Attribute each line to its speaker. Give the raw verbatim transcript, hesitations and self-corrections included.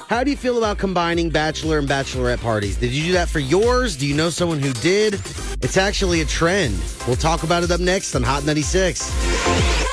Speaker 1: How do you feel about combining bachelor and bachelorette parties? Did you do that for yours? Do you know someone who did? It's actually a trend. We'll talk about it up next on Hot ninety-six.